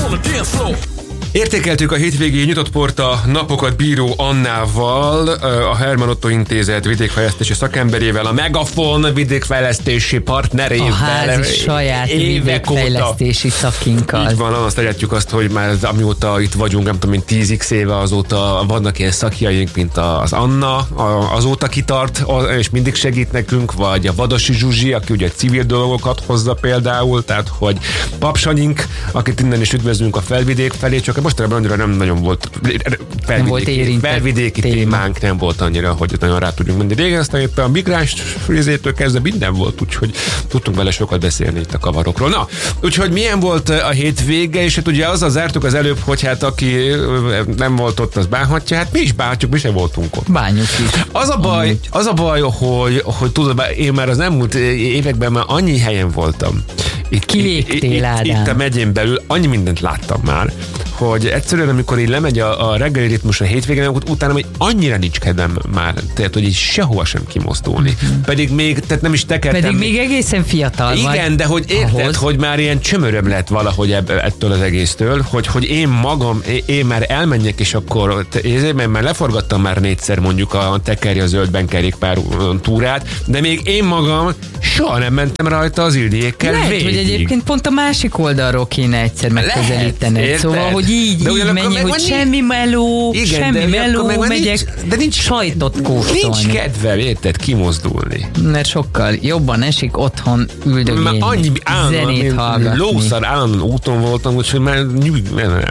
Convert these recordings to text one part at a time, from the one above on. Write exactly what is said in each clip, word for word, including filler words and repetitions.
Értékeltük a hétvégi nyitott porta napokat bíró Annával, a Hermann Otto Intézet vidékfejlesztési szakemberével, a Megafon vidékfejlesztési partnerével. A házi saját vidékfejlesztési szakinkkal. Így van, azt szeretjük azt, hogy már amióta itt vagyunk, nem tudom, mint tíz x éve azóta vannak ilyen szakjaink, mint az Anna, azóta kitart, és mindig segít nekünk, vagy a Vadasi Zsuzsi, aki ugye civil dolgokat hozza például, tehát hogy Papsanyink, akit innen is üdvözlünk a felvidék felé, csak mostanában annyira nem nagyon volt felvidéki, nem volt érintett felvidéki téma. témánk, nem volt annyira, hogy nagyon rá tudjunk menni. Régen aztán éppen a migráns frizétől kezdve minden volt, úgyhogy tudtunk vele sokat beszélni itt a kavarokról. Na, úgyhogy milyen volt a hétvége, és hát ugye azzal zártuk az előbb, hogy hát aki nem volt ott, az bánhatja, hát mi is bánhatjuk, mi sem voltunk ott. Bánjuk is. Az a baj, az a baj, hogy, hogy tudod, én már az elmúlt években már annyi helyen voltam. Itt, Kiléptél, itt, Ádám. itt a megyén belül annyi mindent láttam már, hogy egyszerűen, amikor így lemegy a, a reggeli ritmus a hétvégén, utána hogy annyira nincs kedvem már, tehát, hogy így sehova sem kimozdulni. Mm-hmm. Pedig még, tehát nem is tekertem. Pedig még egészen fiatal igen, vagy. Igen, de hogy érted, ahhoz. hogy már ilyen csömöröm lett valahogy ebb, ettől az egésztől, hogy, hogy én magam, én már elmenjek, és akkor én már leforgattam már négyszer mondjuk a tekerje a zöldben kerékpár túrát, de még én magam soha nem mentem rajta az Ildiékkel Lehet, végig. hogy egyébként pont a másik oldalról kéne egyszer megközelítened. Szóval, hogy így, de így menjek, hogy semmi meló, igen, semmi meló, megyek, nincs, de nincs sajtot kóstolni. Nincs kedvem, érted, kimozdulni. Mert sokkal jobban esik otthon üldögélni, már annyi zenét hallgatni. Lószar állandóan úton voltam, úgyhogy már nyug, nem, nem.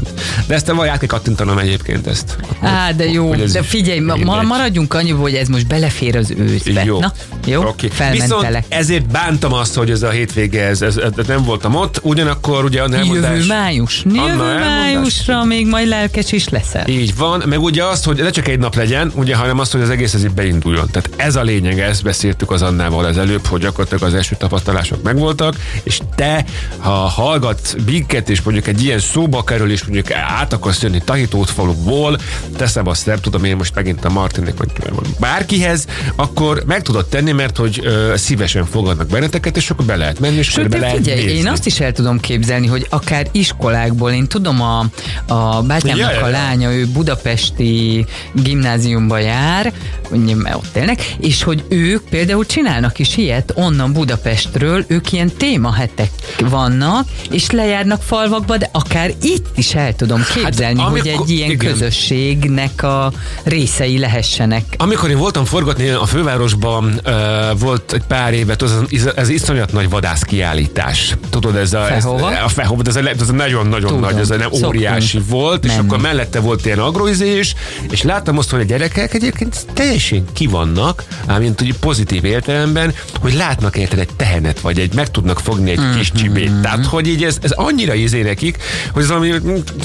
De ezt val át kell kattintanom egyébként ezt. Á, de jó, de figyelj, ma, maradjunk annyiból, hogy ez most belefér az őszbe. Jó. Na, jó, okay. felmentelek. Viszont ezért bántam azt, hogy ez a hétvége, ez, ez, ez nem voltam ott, ugyanakkor ugye a elmondás... Jövő május. Jövő májusra még majd lelkes is leszel. Így van, meg ugye azt, hogy ne csak egy nap legyen, ugye, hanem azt, hogy az egész ez így beinduljon. Tehát ez a lényeg, ezt beszéltük az Annával az előbb, hogy gyakorlatilag az első tapasztalások megvoltak, és te, ha hallgatsz minket, és mondjuk egy ilyen szóba kerül, és mondjuk át akarsz jönni Tahitótfaluból, teszem azt, nem tudom én most megint a Martinnek, vagy bárkihez, akkor meg tudod tenni, mert hogy ö, szívesen fogadnak benneteket, és akkor be lehet menni, és sőt, be lehet figyelj, nézni. Én azt is el tudom képzelni, hogy akár iskolákból, én tudom, a, a bátyámnak ja, a ja. lánya, ő budapesti gimnáziumba jár, mert ott élnek, és hogy ők például csinálnak is ilyet onnan Budapestről, ők ilyen témahetek vannak, és lejárnak falvakba, de akár itt is el tudom képzelni, hát, amikor, hogy egy ilyen igen. közösségnek a részei lehessenek. Amikor én voltam forgatni a fővárosban, uh, volt egy pár évet, az, ez iszonyat nagy vadászkiállítás. Tudod, ez a, ez, a Fehova, ez, ez a nagyon-nagyon nagy, ez a nem Szoktunk óriási volt, menni. És akkor mellette volt ilyen agroizés, és láttam azt, hogy a gyerekek egyébként teljesen kivannak, ámint úgy pozitív értelemben, hogy látnak érted egy tehenet, vagy egy, meg tudnak fogni egy mm-hmm. kis csibét. Tehát, hogy így ez, ez annyira izé nekik, hogy ez valami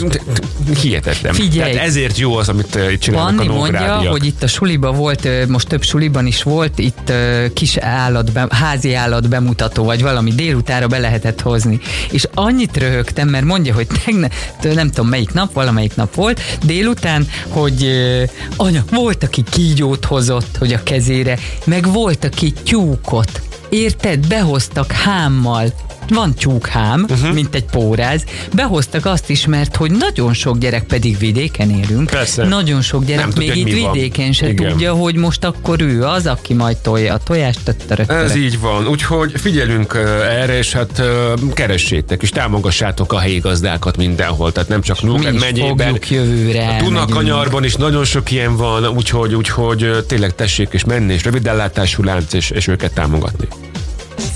hihetetlen. Figyelj, tehát ezért jó az, amit csinálnak Panni a Nógrádiak. mondja, hogy itt a suliba volt, most több suliban is volt, itt kis állat, házi állat bemutató, vagy valami délutára be lehetett hozni. És annyit röhögtem, mert mondja, hogy tegnap, nem tudom melyik nap, valamelyik nap volt, délután, hogy anya, volt, aki kígyót hozott, hogy a kezére, meg volt, aki tyúkot. Érted? Behoztak hámmal. Van tyúkhám, uh-huh. mint egy póráz. Behoztak azt is, mert hogy nagyon sok gyerek, pedig vidéken élünk. Persze. Nagyon sok gyerek nem még tudja, itt vidéken van. Se igen. tudja, hogy most akkor ő az, aki majd tolja a tojást. Tötterötterök. Ez így van. Úgyhogy figyelünk erre, és hát keressétek, és támogassátok a helyi gazdákat mindenhol. Tehát nem csak Nógrád megyében. Jövőre. A Dunakanyarban is nagyon sok ilyen van, úgyhogy, úgyhogy tényleg tessék és menni, és rövidellátású lánc, és, és őket támogatni.